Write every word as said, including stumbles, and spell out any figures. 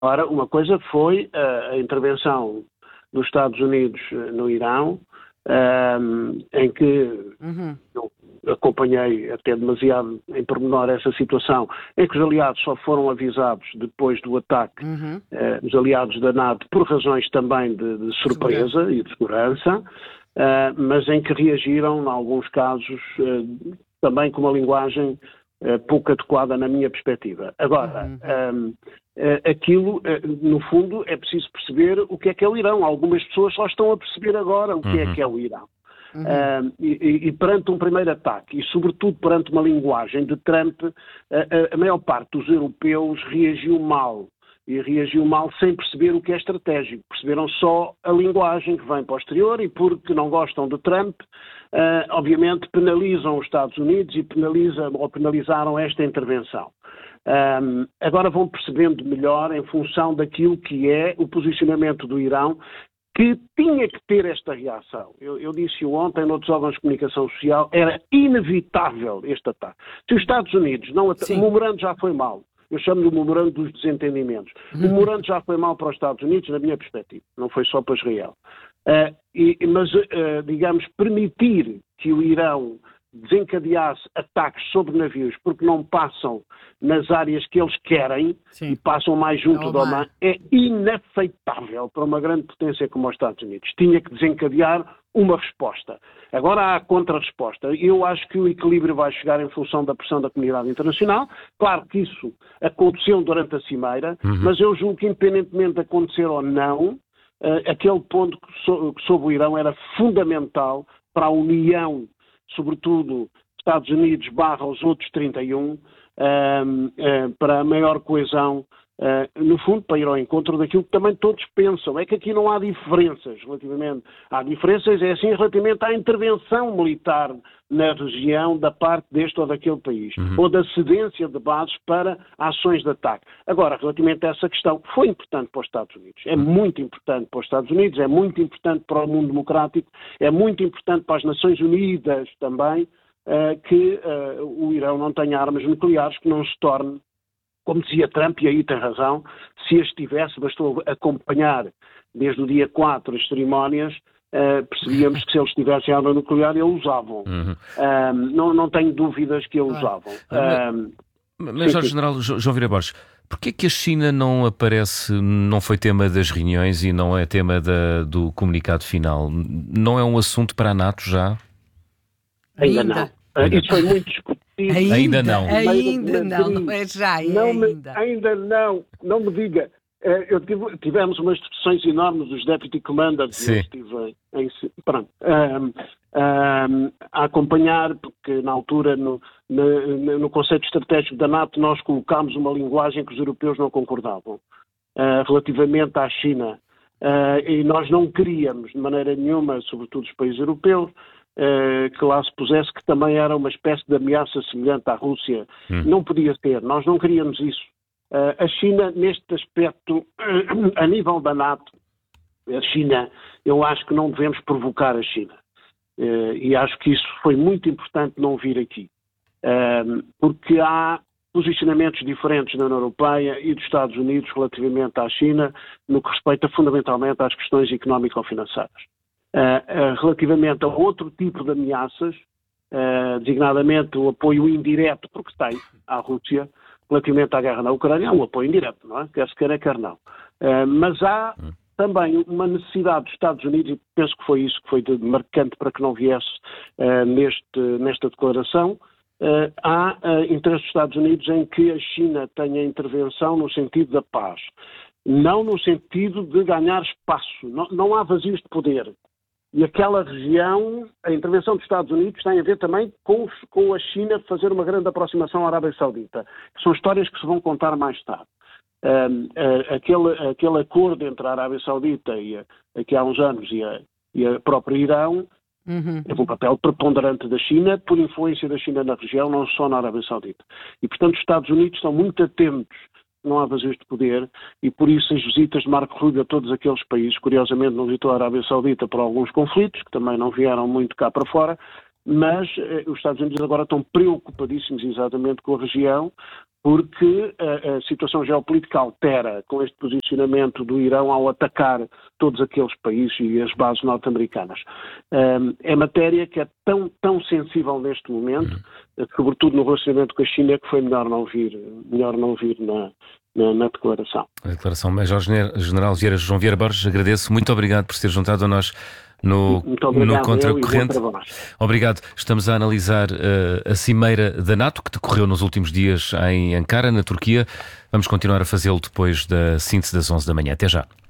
Ora, uma coisa foi a, a intervenção dos Estados Unidos no Irão, um, em que Uhum. eu acompanhei até demasiado em pormenor essa situação, em que os aliados só foram avisados depois do ataque, Uhum. uh, os aliados da NATO, por razões também de, de surpresa Segurança. e de segurança, uh, mas em que reagiram, em alguns casos, uh, também com uma linguagem uh, pouco adequada na minha perspectiva. Agora, Uhum. um, Uh, aquilo, uh, no fundo, é preciso perceber o que é que é o Irão. Algumas pessoas só estão a perceber agora o que Uhum. é que é o Irão. Uhum. Uh, e, e perante um primeiro ataque, e sobretudo perante uma linguagem de Trump, uh, a, a maior parte dos europeus reagiu mal. E reagiu mal sem perceber o que é estratégico. Perceberam só a linguagem que vem posterior e porque não gostam de Trump, uh, obviamente penalizam os Estados Unidos e penalizam, ou penalizaram esta intervenção. Um, agora vão percebendo melhor em função daquilo que é o posicionamento do Irão, que tinha que ter esta reação. Eu, eu disse ontem, noutros órgãos de comunicação social, era inevitável este ataque. Se os Estados Unidos não atacam, o memorando já foi mal. Eu chamo-lhe o memorando dos desentendimentos. O memorando já foi mal para os Estados Unidos, na minha perspectiva. Não foi só para Israel. Uh, e, mas, uh, digamos, permitir que o Irão desencadeasse ataques sobre navios porque não passam nas áreas que eles querem, sim, e passam mais junto do Oman, é inaceitável para uma grande potência como os Estados Unidos. Tinha que desencadear uma resposta. Agora há a contra-resposta. Eu acho que o equilíbrio vai chegar em função da pressão da comunidade internacional. Claro que isso aconteceu durante a cimeira, uhum, mas eu julgo que, independentemente de acontecer ou não, uh, aquele ponto que, so, que sob o Irão era fundamental para a união, sobretudo Estados Unidos barra os outros trinta e um, um, um, para a maior coesão, uh, no fundo, para ir ao encontro daquilo que também todos pensam. É que aqui não há diferenças relativamente. Há diferenças, é assim, relativamente à intervenção militar na região da parte deste ou daquele país, uhum, ou da cedência de bases para ações de ataque. Agora, relativamente a essa questão, foi importante para os Estados Unidos, é muito importante para os Estados Unidos, é muito importante para o mundo democrático, é muito importante para as Nações Unidas também, uh, que uh, o Irão não tenha armas nucleares, que não se torne, como dizia Trump, e aí tem razão, se as tivesse, bastou acompanhar desde o dia quatro as cerimónias. Uh, percebíamos que se eles tivessem arma nuclear, eles usavam. Uhum. Uh, não, não tenho dúvidas que eles usavam. Uh, mas, mas Jorge General, João Vieira Borges, porquê é que a China não aparece, não foi tema das reuniões e não é tema da, do comunicado final? Não é um assunto para a NATO já? Ainda, ainda. não. Uh, isso foi muito discutido. Ainda, ainda não. Ainda não, não é já, é não ainda. Me, ainda não, não me diga. Eu tive, tivemos umas discussões enormes dos Deputy Commanders, eu estive em, pronto, um, um, a acompanhar, porque na altura no, no, no conceito estratégico da NATO nós colocámos uma linguagem que os europeus não concordavam, uh, relativamente à China, uh, e nós não queríamos de maneira nenhuma, sobretudo os países europeus, uh, que lá se pusesse que também era uma espécie de ameaça semelhante à Rússia. Hum. Não podia ser, nós não queríamos isso. Uh, a China, neste aspecto, uh, a nível da NATO, a China, eu acho que não devemos provocar a China. Uh, e acho que isso foi muito importante não vir aqui. Uh, porque há posicionamentos diferentes na União Europeia e dos Estados Unidos relativamente à China, no que respeita fundamentalmente às questões económico-financeiras. Uh, uh, relativamente a outro tipo de ameaças, uh, designadamente o apoio indireto, porque tem, à Rússia, relativamente à guerra na Ucrânia, é um apoio indireto, não é? Quer se queira, quer não. Uh, mas há também uma necessidade dos Estados Unidos, e penso que foi isso que foi de marcante para que não viesse uh, neste, nesta declaração, uh, há uh, interesse dos Estados Unidos em que a China tenha intervenção no sentido da paz, não no sentido de ganhar espaço. Não, não há vazios de poder. E aquela região, a intervenção dos Estados Unidos tem a ver também com, com a China fazer uma grande aproximação à Arábia Saudita. São histórias que se vão contar mais tarde. Um, uh, aquele, aquele acordo entre a Arábia Saudita e a, aqui há uns anos e a, e a própria Irão, uhum, teve um papel preponderante da China, por influência da China na região, não só na Arábia Saudita. E, portanto, os Estados Unidos estão muito atentos, não há vazios de poder, e por isso as visitas de Marco Rubio a todos aqueles países, curiosamente não visitou a Arábia Saudita por alguns conflitos, que também não vieram muito cá para fora, mas eh, os Estados Unidos agora estão preocupadíssimos exatamente com a região, porque a, a situação geopolítica altera com este posicionamento do Irão ao atacar todos aqueles países e as bases norte-americanas. Um, é matéria que é tão, tão sensível neste momento, uhum. sobretudo no relacionamento com a China, que foi melhor não vir, melhor não vir na, na, na declaração. A declaração Major-General João Vieira Borges, agradeço. Muito obrigado por ter juntado a nós no, no Contracorrente. Obrigado. Estamos a analisar uh, a cimeira da NATO, que decorreu nos últimos dias em Ankara, na Turquia. Vamos continuar a fazê-lo depois da síntese das onze da manhã. Até já.